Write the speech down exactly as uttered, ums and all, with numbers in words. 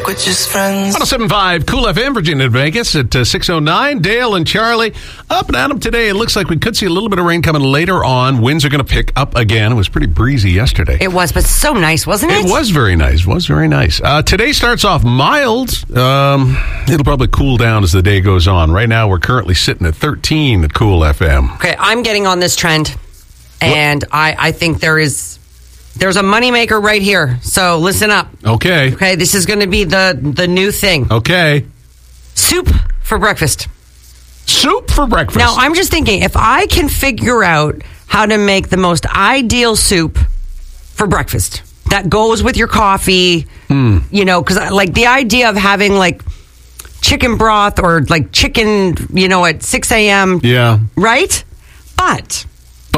like we're just friends. one oh seven point five Cool F M, Virginia to Vegas at uh, six oh nine. Dale and Charlie up and at 'em today. It looks like we could see a little bit of rain coming later on. Winds are going to pick up again. It was pretty breezy yesterday. It was, but so nice, wasn't it? It was very nice. It was very nice. Uh, today starts off mild. Um, it'll probably cool down as the day goes on. Right now, we're currently sitting at thirteen at Cool F M. Okay, I'm getting on this trend, and I, I think there is there's a moneymaker right here. So listen up. Okay. Okay, this is going to be the the new thing. Okay. Soup for breakfast. Soup for breakfast. Now, I'm just thinking, if I can figure out how to make the most ideal soup for breakfast that goes with your coffee, mm. you know, because like the idea of having like chicken broth or like chicken, you know, at six a.m. Yeah. Right? But